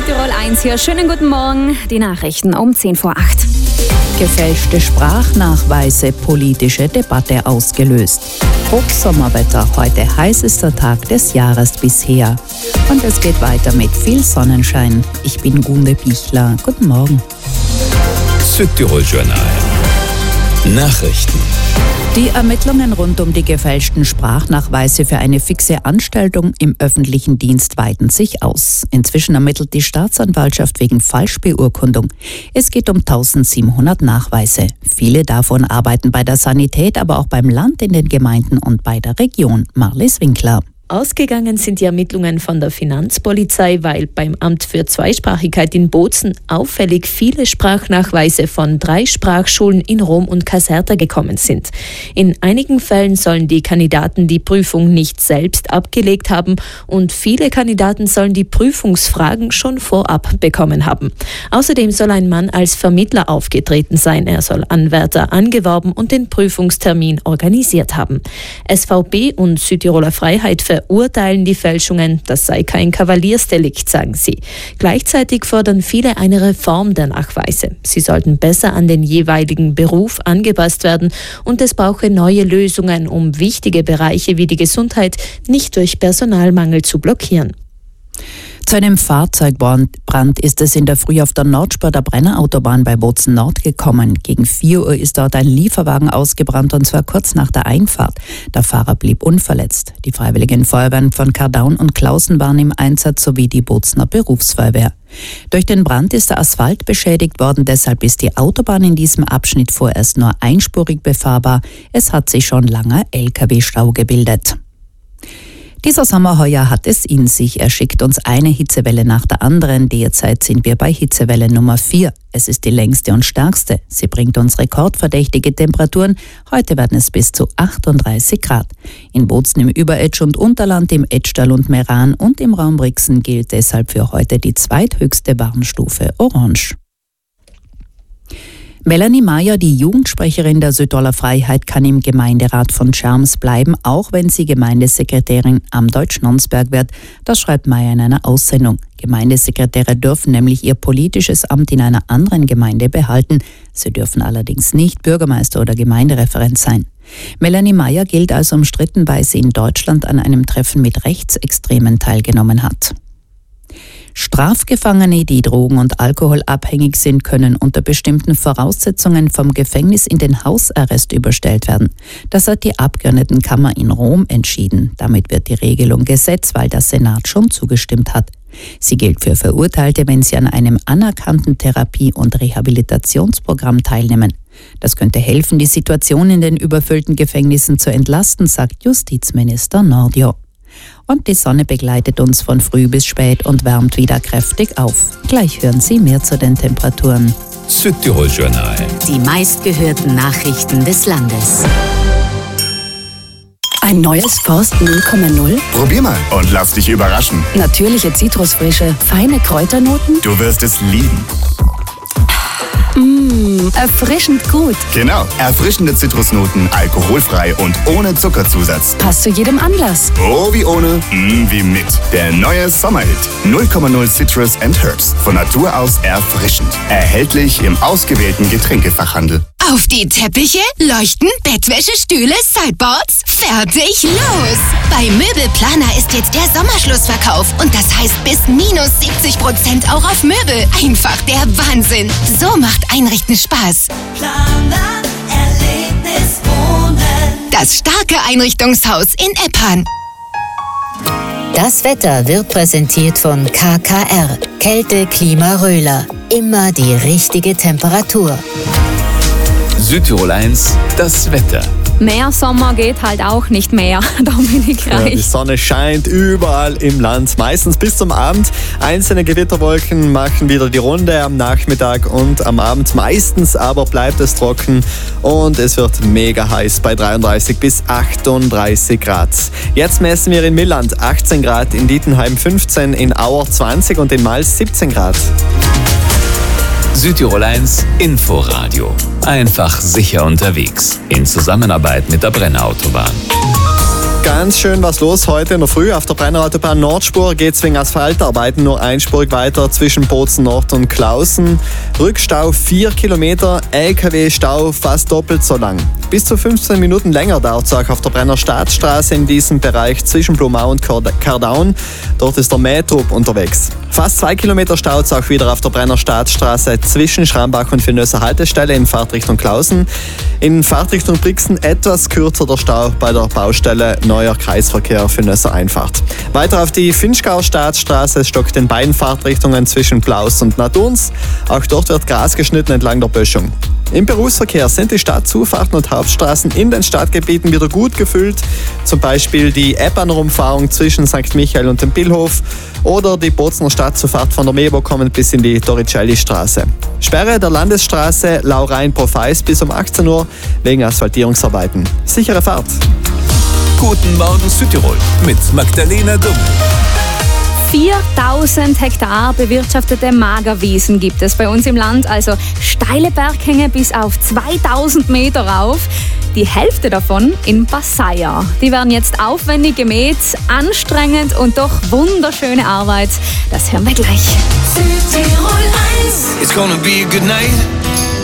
Südtirol 1 hier. Schönen guten Morgen. Die Nachrichten um 7:10. Gefälschte Sprachnachweise, politische Debatte ausgelöst. Hochsommerwetter, heute heißester Tag des Jahres bisher. Und es geht weiter mit viel Sonnenschein. Ich bin Gunde Pichler. Guten Morgen. Südtirol Journal. Nachrichten. Die Ermittlungen rund um die gefälschten Sprachnachweise für eine fixe Anstellung im öffentlichen Dienst weiten sich aus. Inzwischen ermittelt die Staatsanwaltschaft wegen Falschbeurkundung. Es geht um 1700 Nachweise. Viele davon arbeiten bei der Sanität, aber auch beim Land, in den Gemeinden und bei der Region. Marlies Winkler. Ausgegangen sind die Ermittlungen von der Finanzpolizei, weil beim Amt für Zweisprachigkeit in Bozen auffällig viele Sprachnachweise von 3 Sprachschulen in Rom und Caserta gekommen sind. In einigen Fällen sollen die Kandidaten die Prüfung nicht selbst abgelegt haben und viele Kandidaten sollen die Prüfungsfragen schon vorab bekommen haben. Außerdem soll ein Mann als Vermittler aufgetreten sein. Er soll Anwärter angeworben und den Prüfungstermin organisiert haben. SVP und Südtiroler Freiheit verurteilen die Fälschungen, das sei kein Kavaliersdelikt, sagen sie. Gleichzeitig fordern viele eine Reform der Nachweise. Sie sollten besser an den jeweiligen Beruf angepasst werden und es brauche neue Lösungen, um wichtige Bereiche wie die Gesundheit nicht durch Personalmangel zu blockieren. Zu einem Fahrzeugbrand ist es in der Früh auf der Nordspurter Brennerautobahn bei Bozen Nord gekommen. Gegen 4 Uhr ist dort ein Lieferwagen ausgebrannt und zwar kurz nach der Einfahrt. Der Fahrer blieb unverletzt. Die Freiwilligen Feuerwehren von Kardaun und Klausen waren im Einsatz sowie die Bozener Berufsfeuerwehr. Durch den Brand ist der Asphalt beschädigt worden, deshalb ist die Autobahn in diesem Abschnitt vorerst nur einspurig befahrbar. Es hat sich schon langer Lkw-Stau gebildet. Dieser Sommer heuer hat es in sich. Er schickt uns eine Hitzewelle nach der anderen. Derzeit sind wir bei Hitzewelle Nummer 4. Es ist die längste und stärkste. Sie bringt uns rekordverdächtige Temperaturen. Heute werden es bis zu 38 Grad. In Bozen im Überetsch und Unterland, im Etschtal und Meran und im Raum Brixen gilt deshalb für heute die zweithöchste Warnstufe Orange. Melanie Meyer, die Jugendsprecherin der Südtiroler Freiheit, kann im Gemeinderat von Scherms bleiben, auch wenn sie Gemeindesekretärin am Deutsch-Nonsberg wird. Das schreibt Meyer in einer Aussendung. Gemeindesekretäre dürfen nämlich ihr politisches Amt in einer anderen Gemeinde behalten. Sie dürfen allerdings nicht Bürgermeister oder Gemeindereferent sein. Melanie Meyer gilt als umstritten, weil sie in Deutschland an einem Treffen mit Rechtsextremen teilgenommen hat. Strafgefangene, die drogen- und alkoholabhängig sind, können unter bestimmten Voraussetzungen vom Gefängnis in den Hausarrest überstellt werden. Das hat die Abgeordnetenkammer in Rom entschieden. Damit wird die Regelung Gesetz, weil der Senat schon zugestimmt hat. Sie gilt für Verurteilte, wenn sie an einem anerkannten Therapie- und Rehabilitationsprogramm teilnehmen. Das könnte helfen, die Situation in den überfüllten Gefängnissen zu entlasten, sagt Justizminister Nordio. Und die Sonne begleitet uns von früh bis spät und wärmt wieder kräftig auf. Gleich hören Sie mehr zu den Temperaturen. Südtirol Journal. Die meistgehörten Nachrichten des Landes. Ein neues Forst 0,0? Probier mal und lass dich überraschen. Natürliche Zitrusfrische, feine Kräuternoten? Du wirst es lieben. Erfrischend gut. Genau, erfrischende Zitrusnoten, alkoholfrei und ohne Zuckerzusatz. Passt zu jedem Anlass. Oh, wie ohne, wie mit. Der neue Sommerhit 0,0 Citrus and Herbs. Von Natur aus erfrischend. Erhältlich im ausgewählten Getränkefachhandel. Auf die Teppiche, Leuchten, Bettwäsche, Stühle, Sideboards. Fertig, los! Bei Möbelplaner ist jetzt der Sommerschlussverkauf und das heißt bis minus 70% auch auf Möbel. Einfach der Wahnsinn. So macht Einrichten Spaß. Planer, Erlebnis wohnen. Das starke Einrichtungshaus in Eppan. Das Wetter wird präsentiert von KKR. Kälte, Klima, Röhler. Immer die richtige Temperatur. Südtirol 1, das Wetter. Mehr Sommer geht halt auch nicht mehr, Dominik Reich. Ja, die Sonne scheint überall im Land, meistens bis zum Abend. Einzelne Gewitterwolken machen wieder die Runde am Nachmittag und am Abend. Meistens aber bleibt es trocken und es wird mega heiß bei 33 bis 38 Grad. Jetzt messen wir in Milland 18 Grad, in Dietenheim 15, in Auer 20 und in Mals 17 Grad. Südtirol 1 Inforadio. Einfach sicher unterwegs. In Zusammenarbeit mit der Brennerautobahn. Ganz schön was los heute in der Früh. Auf der Brenner Autobahn Nordspur geht es wegen Asphaltarbeiten nur einspurig weiter zwischen Bozen Nord und Klausen. Rückstau 4 Kilometer, LKW-Stau fast doppelt so lang. Bis zu 15 Minuten länger dauert es auch auf der Brenner Staatsstraße in diesem Bereich zwischen Blumau und Kardaun. Dort ist der Mähtrupp unterwegs. Fast 2 Kilometer Stau ist auch wieder auf der Brenner Staatsstraße zwischen Schrambach und Vinnöser Haltestelle in Fahrtrichtung Klausen. In Fahrtrichtung Brixen etwas kürzer der Stau bei der Baustelle Neuer Kreisverkehr Vinnöser Einfahrt. Weiter auf die Finchgauer Staatsstraße, es stockt in beiden Fahrtrichtungen zwischen Plaus und Naturns. Auch dort wird Gras geschnitten entlang der Böschung. Im Berufsverkehr sind die Stadtzufahrten und Hauptstraßen in den Stadtgebieten wieder gut gefüllt. Zum Beispiel die Eppaner-Umfahrung zwischen St. Michael und dem Billhof oder die Bozener Stadtzufahrt von der Mebo kommend bis in die Torricelli-Straße. Sperre der Landesstraße Laurein-Profeis bis um 18 Uhr wegen Asphaltierungsarbeiten. Sichere Fahrt. Guten Morgen Südtirol mit Magdalena Dumm. 4000 Hektar bewirtschaftete Magerwiesen gibt es bei uns im Land, also steile Berghänge bis auf 2000 Meter rauf. Die Hälfte davon in Passaia. Die werden jetzt aufwendig gemäht, anstrengend und doch wunderschöne Arbeit. Das hören wir gleich. Südtirol 1. It's gonna be a good night.